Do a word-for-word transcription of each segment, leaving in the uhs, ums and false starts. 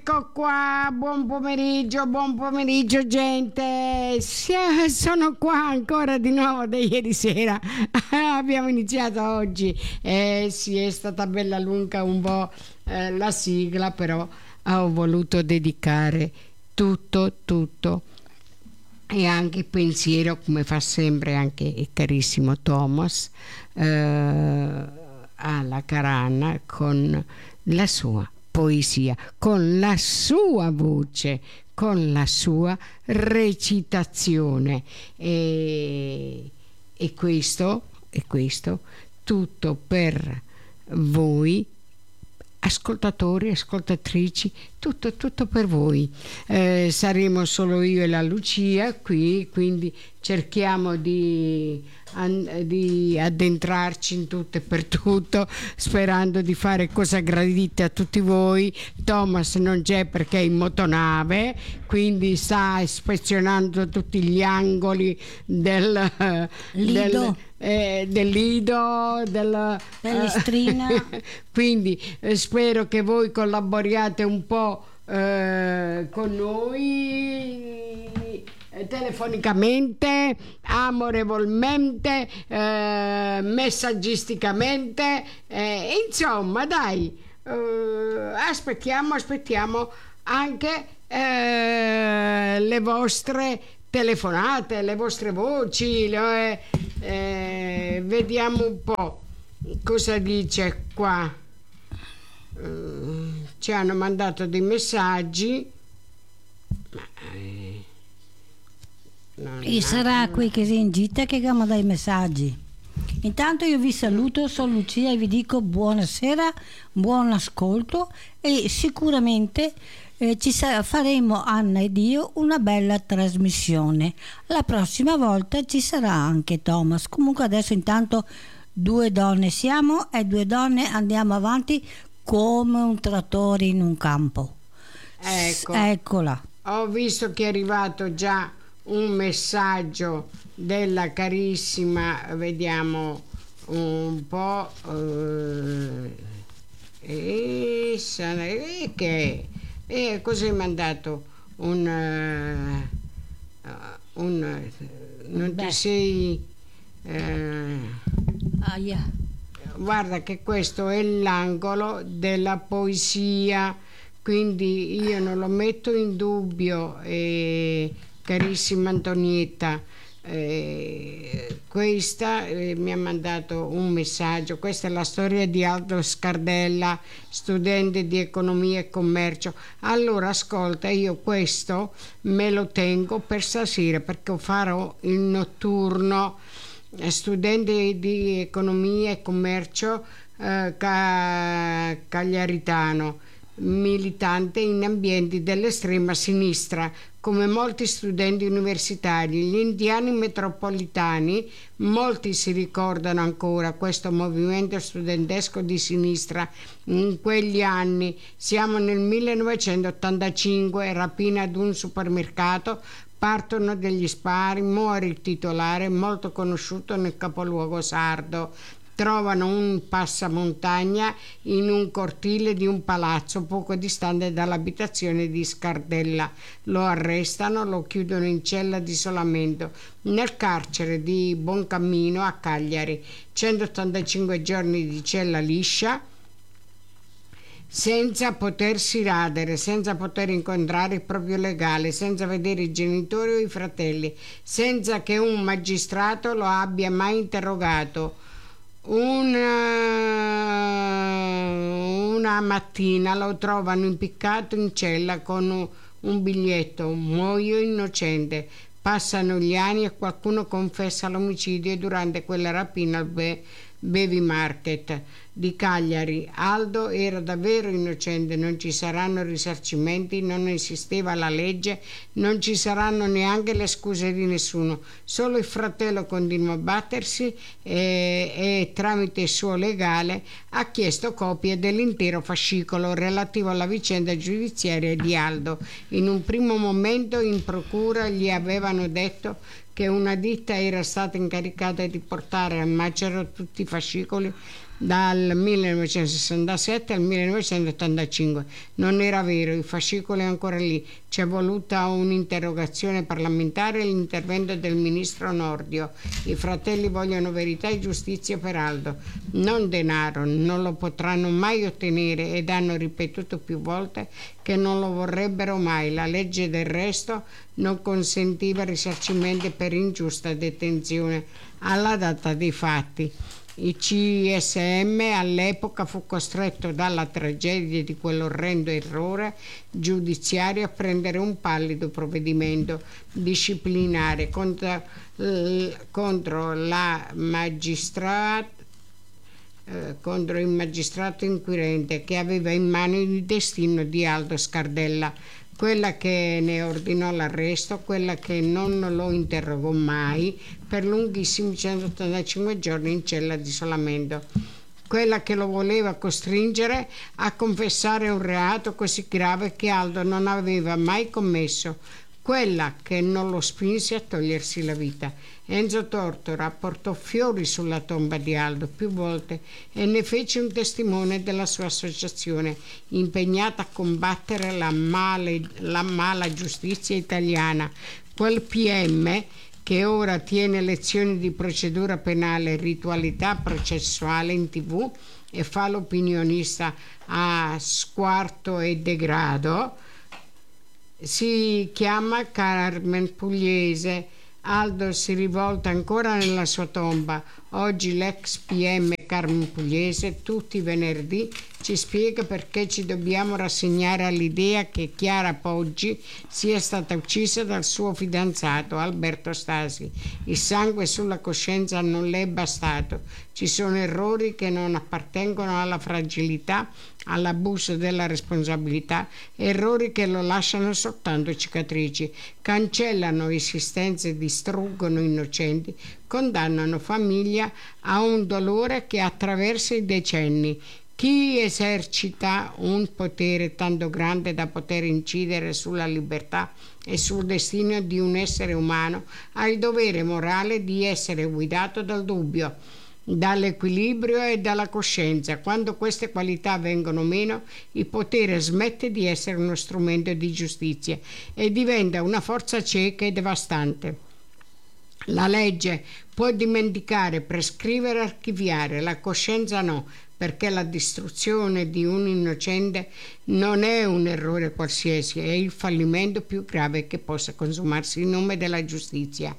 Ecco qua, buon pomeriggio, buon pomeriggio gente, sono qua ancora di nuovo da ieri sera, abbiamo iniziato oggi, eh, sì, è stata bella lunga un po' eh, la sigla, però ho voluto dedicare tutto, tutto e anche il pensiero, come fa sempre anche il carissimo Thomas, eh, alla Caranna con la sua poesia, con la sua voce, con la sua recitazione e, e questo e questo tutto per voi ascoltatori, ascoltatrici, tutto, tutto per voi. Eh, saremo solo io e la Lucia qui, quindi cerchiamo di, an, di addentrarci in tutto e per tutto, sperando di fare cosa gradite a tutti voi. Thomas non c'è perché è in motonave, quindi sta ispezionando tutti gli angoli del Lido. del, eh, del Lido, del, dell'Istrina. eh, quindi eh, spero che voi collaboriate un po' eh, con noi eh, telefonicamente, amorevolmente, eh, messaggisticamente, eh, insomma dai, eh, aspettiamo, aspettiamo anche eh, le vostre telefonate, le vostre voci, le, eh, vediamo un po' cosa dice qua. Uh, ci hanno mandato dei messaggi, ma eh, e sarà qui che si in gita che chiama dai messaggi. Intanto io vi saluto, sono Lucia e vi dico buonasera, buon ascolto e sicuramente eh, ci sa- faremo Anna ed io una bella trasmissione. La prossima volta ci sarà anche Thomas. Comunque adesso intanto due donne siamo e due donne andiamo avanti come un trattore in un campo. Ecco, eccola. Ho visto che è arrivato già un messaggio della carissima, vediamo un po', eh, e, e che e così mi ha mandato un, uh, un non Beh. ti sei eh, Ah, yeah. guarda che questo è l'angolo della poesia, quindi io non lo metto in dubbio, eh, carissima Antonietta, eh, questa eh, mi ha mandato un messaggio. Questa è la storia di Aldo Scardella, studente di economia e commercio. Allora ascolta, io questo me lo tengo per stasera perché farò il notturno. Studente di economia e commercio eh, ca- cagliaritano, militante in ambienti dell'estrema sinistra. Come molti studenti universitari, gli indiani metropolitani, molti si ricordano ancora questo movimento studentesco di sinistra in quegli anni. Siamo nel millenovecentottantacinque, rapina ad un supermercato, partono degli spari, muore il titolare, molto conosciuto nel capoluogo sardo. Trovano un passamontagna in un cortile di un palazzo poco distante dall'abitazione di Scardella. Lo arrestano, lo chiudono in cella di isolamento nel carcere di Boncammino a Cagliari. centottantacinque giorni di cella liscia, senza potersi radere, senza poter incontrare il proprio legale, senza vedere i genitori o i fratelli, senza che un magistrato lo abbia mai interrogato. Una, una mattina lo trovano impiccato in cella con un, un biglietto: muoio innocente. Passano gli anni e qualcuno confessa l'omicidio e durante quella rapina al Be- Baby Market di Cagliari. Aldo era davvero innocente, non ci saranno risarcimenti, non esisteva la legge, non ci saranno neanche le scuse di nessuno. Solo il fratello continua a battersi e, e tramite il suo legale ha chiesto copie dell'intero fascicolo relativo alla vicenda giudiziaria di Aldo. In un primo momento in procura gli avevano detto che una ditta era stata incaricata di portare al macero tutti i fascicoli dal millenovecentosessantasette al millenovecentottantacinque. Non era vero, il fascicolo è ancora lì. C'è voluta un'interrogazione parlamentare e l'intervento del ministro Nordio. I fratelli vogliono verità e giustizia per Aldo, non denaro. Non lo potranno mai ottenere ed hanno ripetuto più volte che non lo vorrebbero mai. La legge del resto non consentiva risarcimenti per ingiusta detenzione alla data dei fatti. Il C S M all'epoca fu costretto dalla tragedia di quell'orrendo errore giudiziario a prendere un pallido provvedimento disciplinare contro, eh, contro la magistrata eh, contro il magistrato inquirente che aveva in mano il destino di Aldo Scardella, quella che ne ordinò l'arresto, quella che non lo interrogò mai per lunghissimi centottantacinque giorni in cella di isolamento, quella che lo voleva costringere a confessare un reato così grave che Aldo non aveva mai commesso, quella che non lo spinse a togliersi la vita. Enzo Tortora portò fiori sulla tomba di Aldo più volte e ne fece un testimone della sua associazione impegnata a combattere la, male, la mala giustizia italiana. Quel P M che ora tiene lezioni di procedura penale e ritualità processuale in tv e fa l'opinionista a squarto e degrado, si chiama Carmen Pugliese. Aldo si rivolta ancora nella sua tomba. Oggi l'ex P M Carmen Pugliese, tutti i venerdì, ci spiega perché ci dobbiamo rassegnare all'idea che Chiara Poggi sia stata uccisa dal suo fidanzato Alberto Stasi. Il sangue sulla coscienza non le è bastato. Ci sono errori che non appartengono alla fragilità, all'abuso della responsabilità, errori che lo lasciano soltanto cicatrici, cancellano esistenze, distruggono innocenti, condannano famiglia a un dolore che attraversa i decenni. Chi esercita un potere tanto grande da poter incidere sulla libertà e sul destino di un essere umano ha il dovere morale di essere guidato dal dubbio, dall'equilibrio e dalla coscienza. Quando queste qualità vengono meno, il potere smette di essere uno strumento di giustizia e diventa una forza cieca e devastante. La legge può dimenticare, prescrivere, archiviare, la coscienza no, perché la distruzione di un innocente non è un errore qualsiasi, è il fallimento più grave che possa consumarsi in nome della giustizia.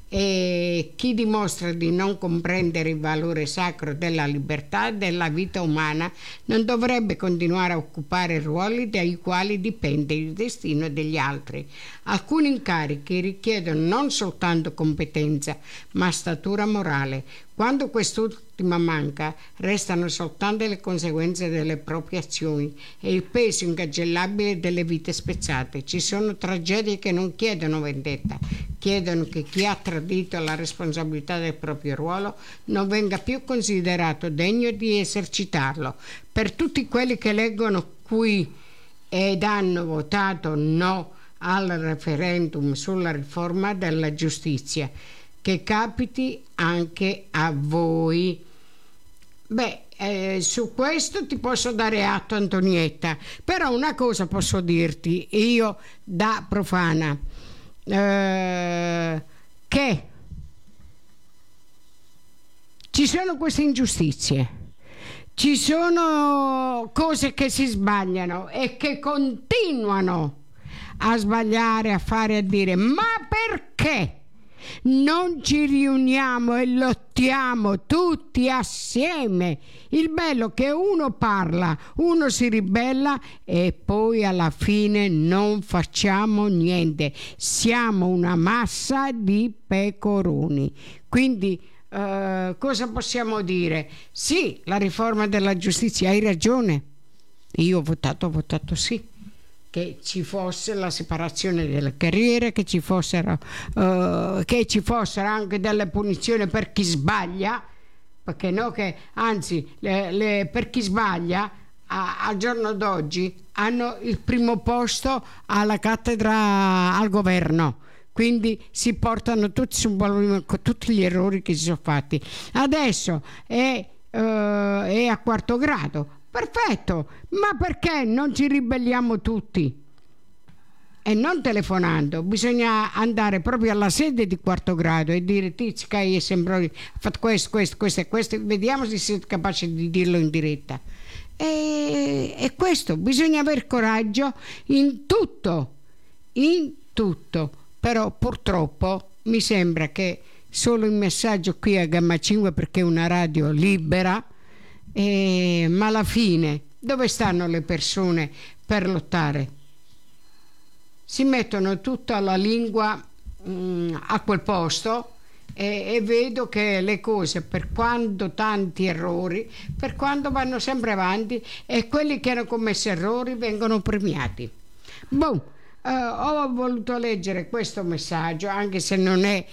E chi dimostra di non comprendere il valore sacro della libertà e della vita umana non dovrebbe continuare a occupare ruoli dai quali dipende il destino degli altri. Alcuni incarichi richiedono non soltanto competenza, ma statura morale. Quando quest'ultima manca, restano soltanto le conseguenze delle proprie azioni e il peso incancellabile delle vite spezzate. Ci sono tragedie che non chiedono vendetta, chiedono che chi ha tradito la responsabilità del proprio ruolo non venga più considerato degno di esercitarlo. Per tutti quelli che leggono qui ed hanno votato no al referendum sulla riforma della giustizia, che capiti anche a voi. Beh, eh, su questo ti posso dare atto, Antonietta, però una cosa posso dirti, io da profana, eh, che ci sono queste ingiustizie, ci sono cose che si sbagliano e che continuano a sbagliare, a fare, a dire, ma perché non ci riuniamo e lottiamo tutti assieme? Il bello è che uno parla, uno si ribella e poi alla fine non facciamo niente. Siamo una massa di pecoroni. Quindi eh, cosa possiamo dire? Sì, la riforma della giustizia, hai ragione. Io ho votato, ho votato sì, che ci fosse la separazione delle carriere, che ci fossero, uh, che ci fossero anche delle punizioni per chi sbaglia, perché no che, anzi, le, le, per chi sbaglia a, al giorno d'oggi hanno il primo posto alla cattedra al governo. Quindi si portano tutti su un ballone con tutti gli errori che si sono fatti. Adesso è eh, è a quarto grado. Perfetto, ma perché non ci ribelliamo tutti? E non telefonando, bisogna andare proprio alla sede di quarto grado e dire: Tizia e Sembroni, fatto questo, questo, questo e questo, vediamo se siete capaci di dirlo in diretta. E, e questo, bisogna aver coraggio in tutto, in tutto. Però purtroppo mi sembra che solo il messaggio qui a Gamma cinque, perché è una radio libera, e, ma alla fine dove stanno le persone per lottare? Si mettono tutta la lingua mh, a quel posto e, e vedo che le cose, per quanto tanti errori, per quanto vanno sempre avanti, e quelli che hanno commesso errori vengono premiati. Boh, eh, ho voluto leggere questo messaggio, anche se non è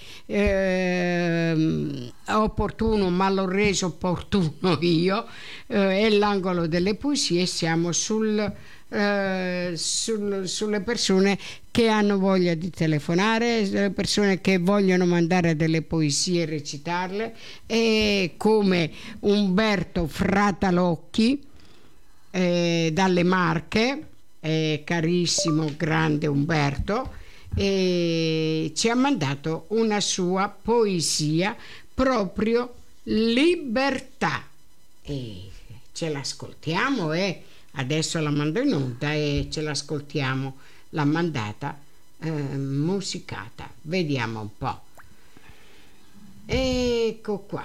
eh, opportuno, ma l'ho reso opportuno io. Eh, è l'angolo delle poesie, siamo sul... Uh, sul, sulle persone che hanno voglia di telefonare, sulle persone che vogliono mandare delle poesie e recitarle, e come Umberto Fratalocchi eh, dalle Marche, eh, carissimo grande Umberto, eh, ci ha mandato una sua poesia proprio Libertà, e ce l'ascoltiamo e adesso la mando in onda e ce l'ascoltiamo, l'ha mandata eh, musicata, vediamo un po'. Ecco qua.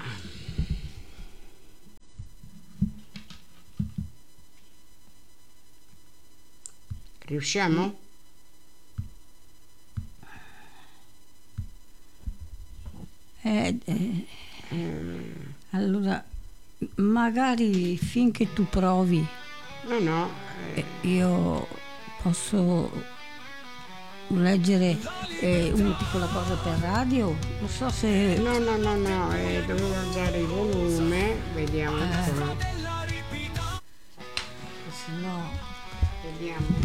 Riusciamo? Eh, eh, mm. Allora, magari finché tu provi. No, no. Eh. Io posso leggere eh, una piccola cosa per radio? Non so se... No, no, no, no, eh, dovevo alzare il volume, vediamo un eh. po'. Se no... Vediamo.